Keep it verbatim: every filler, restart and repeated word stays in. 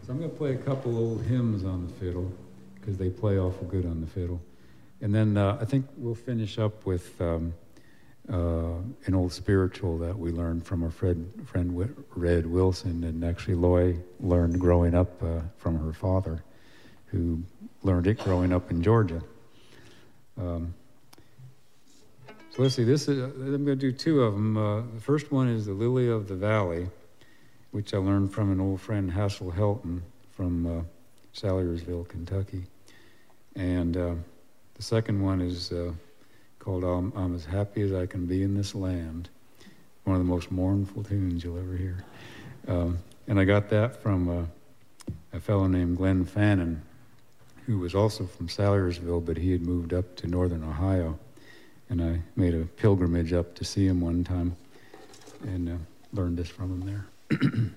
So I'm going to play a couple old hymns on the fiddle, because they play awful good on the fiddle. And then uh, I think we'll finish up with um, uh, an old spiritual that we learned from our friend, friend Red Wilson, and actually Loy learned growing up uh, from her father, who learned it growing up in Georgia. Um, so let's see, this is, I'm going to do two of them. Uh, the first one is the Lily of the Valley, which I learned from an old friend, Hassel Helton, from uh, Salyersville, Kentucky. And uh, the second one is uh, called I'm, I'm As Happy As I Can Be in This Land, one of the most mournful tunes you'll ever hear. Um, and I got that from uh, a fellow named Glenn Fannin, who was also from Salyersville, but he had moved up to northern Ohio. And I made a pilgrimage up to see him one time and uh, learned this from him there.